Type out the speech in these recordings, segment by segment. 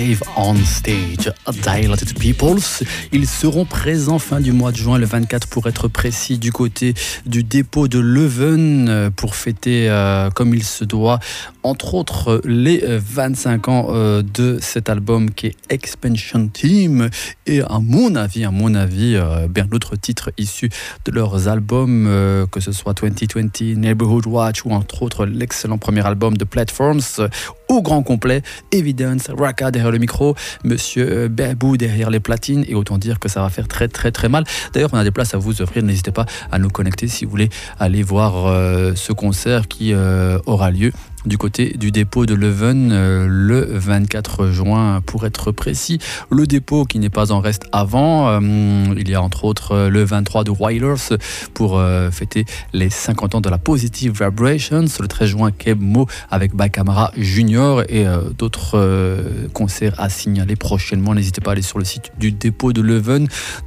Live on stage, Dilated Peoples. Ils seront présents fin du mois de juin, le 24 pour être précis, du côté du dépôt de Leuven pour fêter comme il se doit, entre autres les 25 ans de cet album qui est Expansion Team et à mon avis bien d'autres titres issus de leurs albums, que ce soit 2020, Neighborhood Watch ou entre autres l'excellent premier album de Platforms au grand complet, Evidence, Raka derrière le micro, Monsieur Babou derrière les platines, et autant dire que ça va faire très très très mal. D'ailleurs, on a des places à vous offrir, n'hésitez pas à nous connecter si vous voulez aller voir ce concert qui aura lieu du côté du dépôt de Leuven le 24 juin pour être précis. Le dépôt qui n'est pas en reste avant, il y a entre autres le 23 de Wailers pour fêter les 50 ans de la Positive Vibrations, le 13 juin Kebmo avec Bakamara Junior et d'autres concerts à signaler prochainement. N'hésitez pas à aller sur le site du dépôt de Leuven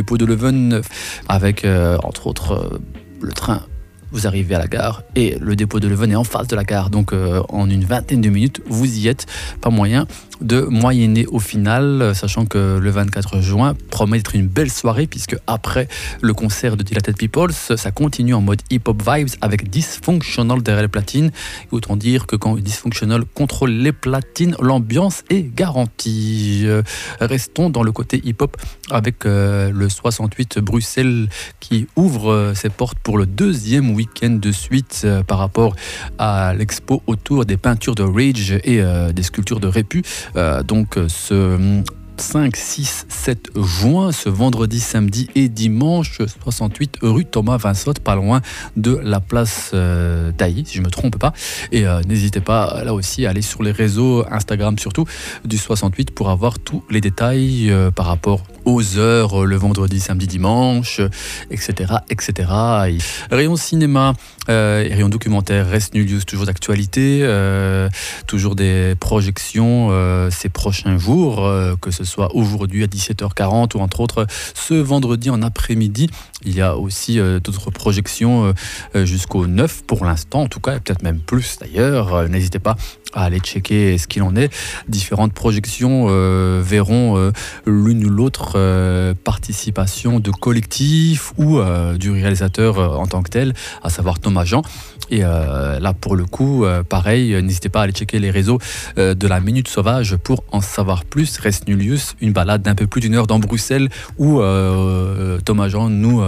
avec entre autres le train. Vous arrivez à la gare et le dépôt de Leuven est en face de la gare, donc en une vingtaine de minutes vous y êtes. Pas moyen de moyenner au final, sachant que le 24 juin promet d'être une belle soirée, puisque après le concert de Dilated Peoples, ça continue en mode hip-hop vibes avec Dysfunctional derrière les platines. Et autant dire que quand Dysfunctional contrôle les platines, l'ambiance est garantie. Restons dans le côté hip-hop avec le 68 Bruxelles qui ouvre ses portes pour le deuxième week-end de suite par rapport à l'expo autour des peintures de Rage et des sculptures de Répu. Donc ce 5, 6, 7 juin, ce vendredi, samedi et dimanche, 68 rue Thomas Vinsotte, pas loin de la place d'Ailly, si je ne me trompe pas. Et n'hésitez pas là aussi à aller sur les réseaux, Instagram surtout, du 68 pour avoir tous les détails par rapport aux heures, le vendredi, samedi, dimanche, etc. etc. Et rayon cinéma et rayon documentaire reste Nullius, toujours d'actualité, toujours des projections ces prochains jours, que ce soit aujourd'hui à 17h40 ou entre autres ce vendredi en après-midi. Il y a aussi d'autres projections jusqu'au 9 pour l'instant, en tout cas, et peut-être même plus d'ailleurs. N'hésitez pas à aller checker ce qu'il en est. Différentes projections verront l'une ou l'autre participation de collectif ou du réalisateur en tant que tel, à savoir Thomas Jean. Et là, pour le coup, pareil, n'hésitez pas à aller checker les réseaux de la Minute Sauvage pour en savoir plus. Reste Nullius, une balade d'un peu plus d'une heure dans Bruxelles où Thomas Jean nous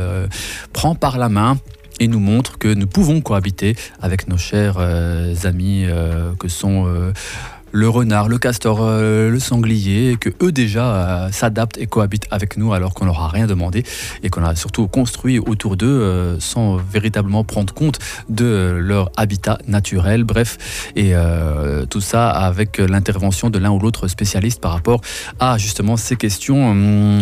prend par la main et nous montre que nous pouvons cohabiter avec nos chers amis que sont le renard, le castor, le sanglier, et que eux déjà s'adaptent et cohabitent avec nous alors qu'on leur a rien demandé et qu'on a surtout construit autour d'eux sans véritablement prendre compte de leur habitat naturel. Bref, et tout ça avec l'intervention de l'un ou l'autre spécialiste par rapport à justement ces questions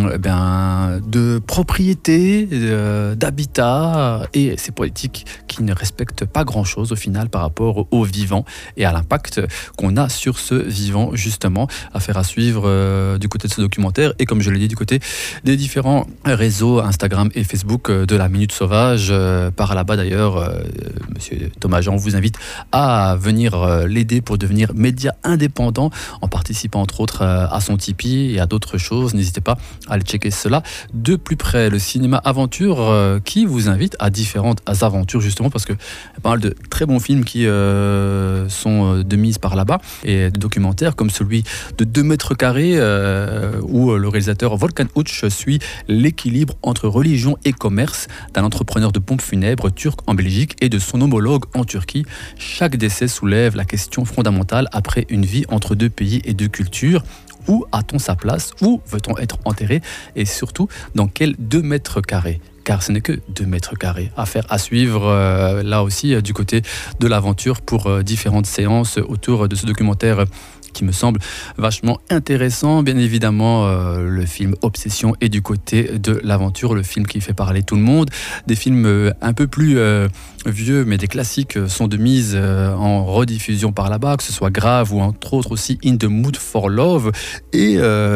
de propriété, d'habitat et ces politiques qui ne respectent pas grand-chose au final par rapport aux vivants et à l'impact qu'on a sur ce vivant, justement. Affaire à suivre du côté de ce documentaire et comme je l'ai dit du côté des différents réseaux Instagram et Facebook de la Minute Sauvage. Par là-bas d'ailleurs, monsieur Thomas Jean vous invite à venir l'aider pour devenir média indépendant en participant entre autres à son Tipeee et à d'autres choses. N'hésitez pas à aller checker cela de plus près. Le cinéma aventure qui vous invite à différentes aventures, justement, parce que y a pas mal de très bons films qui sont de mise par là-bas, et de documentaires comme celui de 2 mètres carrés où le réalisateur Volkan Uç suit l'équilibre entre religion et commerce d'un entrepreneur de pompes funèbres turc en Belgique et de son homologue en Turquie. Chaque décès soulève la question fondamentale après une vie entre 2 pays et 2 cultures. Où a-t-on sa place? Où veut-on être enterré? Et surtout, dans quels 2 mètres carrés? Car ce n'est que 2 mètres carrés. Affaire à suivre là aussi du côté de l'aventure pour différentes séances autour de ce documentaire qui me semble vachement intéressant. Bien évidemment, le film Obsession est du côté de l'aventure, le film qui fait parler tout le monde. Des films un peu plus vieux, mais des classiques sont de mise en rediffusion par là-bas, que ce soit Grave ou entre autres aussi In the Mood for Love, et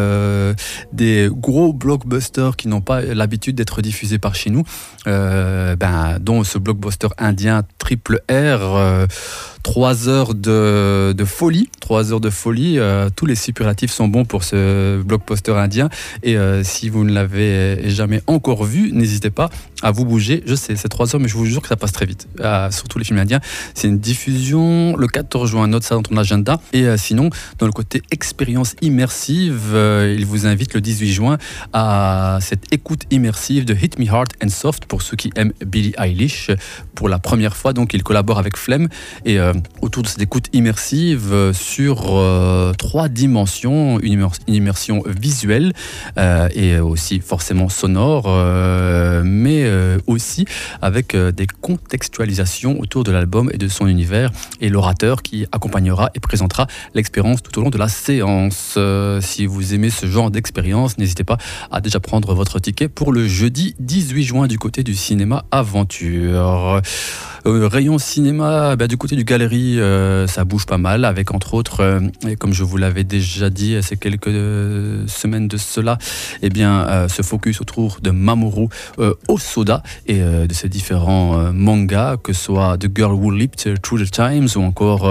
des gros blockbusters qui n'ont pas l'habitude d'être diffusés par chez nous, dont ce blockbuster indien Triple R, 3 heures de folie. 3 heures de folie. Tous les superlatifs sont bons pour ce blockbuster indien. Et si vous ne l'avez jamais encore vu, n'hésitez pas à vous bouger. Je sais, c'est 3 heures, mais je vous jure que ça passe très vite. Surtout les films indiens. C'est une diffusion le 14 juin. Note ça dans ton agenda. Et sinon, dans le côté expérience immersive, il vous invite le 18 juin à cette écoute immersive de Hit Me Hard and Soft pour ceux qui aiment Billie Eilish. Pour la première fois, donc, il collabore avec Flemme et autour de cette écoute immersive sur 3 dimensions, une immersion visuelle et aussi forcément sonore, mais aussi avec des contextualisations autour de l'album et de son univers et l'orateur qui accompagnera et présentera l'expérience tout au long de la séance. Si vous aimez ce genre d'expérience, n'hésitez pas à déjà prendre votre ticket pour le jeudi 18 juin du côté du cinéma Aventure. Rayon cinéma, du côté du Galerie, ça bouge pas mal avec entre autres, comme je vous l'avais déjà dit ces quelques semaines de cela, ce focus autour de Mamoru Hosoda et de ses différents mangas, que ce soit The Girl Who Leaped Through the Times ou encore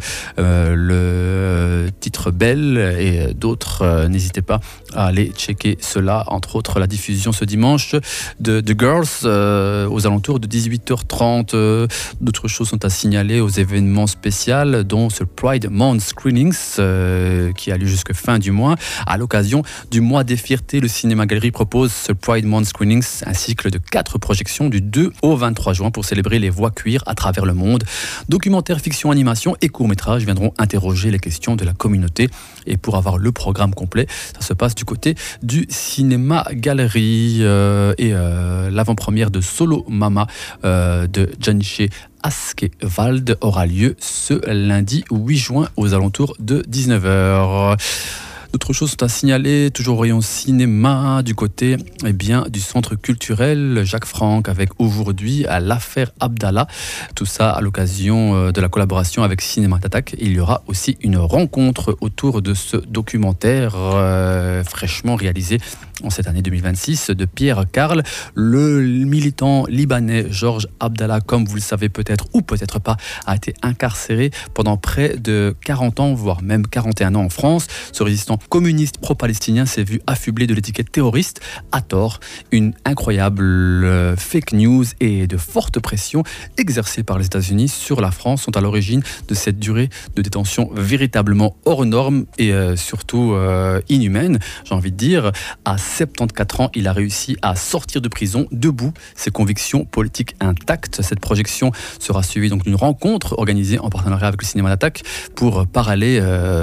le titre Belle et d'autres. N'hésitez pas à aller checker cela, entre autres la diffusion ce dimanche de The Girls aux alentours de 18h30. D'autres choses sont à signaler aux événements spéciaux, dont ce Pride Month Screenings qui a lieu jusqu'à fin du mois. À l'occasion du mois des fiertés, le Cinéma Galerie propose ce Pride Month Screenings, un cycle de 4 projections du 2 au 23 juin pour célébrer les voix queer à travers le monde. Documentaires, fiction, animation et courts-métrages viendront interroger les questions de la communauté. Et pour avoir le programme complet, ça se passe du côté du Cinéma Galerie et l'avant-première de Solo Mama de Janice Askewald aura lieu ce lundi 8 juin aux alentours de 19h. D'autres choses sont à signaler, toujours au rayon cinéma, du côté du centre culturel Jacques Franck, avec aujourd'hui à l'affaire Abdallah. Tout ça à l'occasion de la collaboration avec Cinéma Attaque. Il y aura aussi une rencontre autour de ce documentaire fraîchement réalisé en cette année 2026 de Pierre Karl. Le militant libanais Georges Abdallah, comme vous le savez peut-être ou peut-être pas, a été incarcéré pendant près de 40 ans, voire même 41 ans en France. Ce résistant communiste pro-palestinien s'est vu affublé de l'étiquette terroriste à tort. Une incroyable fake news et de fortes pressions exercées par les États-Unis sur la France sont à l'origine de cette durée de détention véritablement hors norme et surtout inhumaine, j'ai envie de dire. À 74 ans, il a réussi à sortir de prison debout, ses convictions politiques intactes. Cette projection sera suivie donc d'une rencontre organisée en partenariat avec le Cinéma d'Attaque pour parler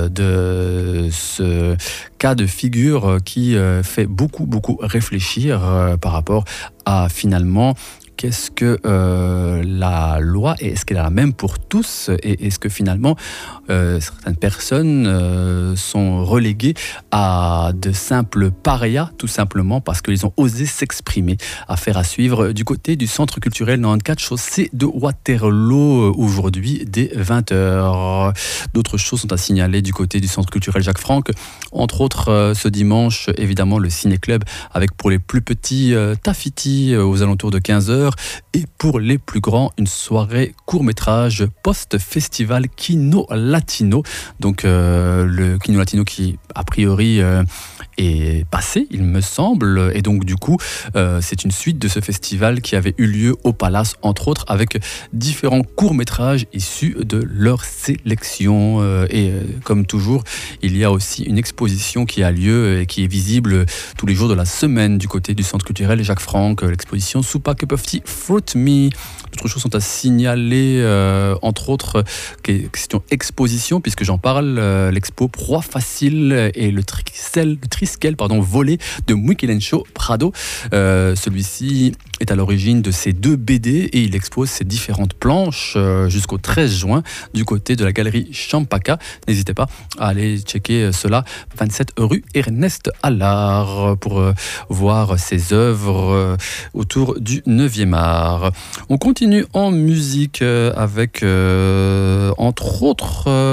de ce cas de figure qui fait beaucoup réfléchir par rapport à finalement qu'est-ce que la loi, et est-ce qu'elle est la même pour tous, et est-ce que finalement certaines personnes sont reléguées à de simples parias, tout simplement parce qu'ils ont osé s'exprimer. Affaire à suivre du côté du centre culturel 94 chaussée de Waterloo aujourd'hui dès 20h. D'autres choses sont à signaler du côté du centre culturel Jacques Franck, entre autres ce dimanche évidemment le ciné-club avec pour les plus petits Tafiti aux alentours de 15h. Et pour les plus grands, une soirée court-métrage post-festival Kino Latino. Donc le Kino Latino qui, a priori, est passé, il me semble. Et donc du coup, c'est une suite de ce festival qui avait eu lieu au Palace, entre autres, avec différents courts-métrages issus de leur sélection. Et comme toujours, il y a aussi une exposition qui a lieu et qui est visible tous les jours de la semaine du côté du centre culturel Jacques Franck, l'exposition Soupa Cup of Tea Fruit Me. D'autres choses sont à signaler, entre autres, question exposition, puisque j'en parle, l'expo Proie Facile et le triskel volé de Michelangelo Prado. Celui-ci est à l'origine de ces 2 BD et il expose ses différentes planches jusqu'au 13 juin du côté de la galerie Champaka. N'hésitez pas à aller checker cela, 27 rue Ernest Allard, pour voir ses œuvres autour du 9e art. On continue en musique avec entre autres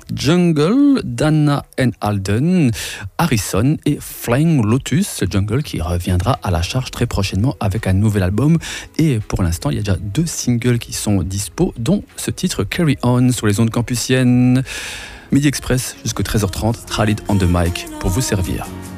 Jungle, Dana and Alden, Harrison et Flying Lotus, Jungle qui reviendra à la charge très prochainement avec un nouvel album. Et pour l'instant, il y a déjà 2 singles qui sont dispo, dont ce titre Carry On sur les ondes campusiennes. Midi Express jusqu'à 13h30, Khalid on the mic pour vous servir.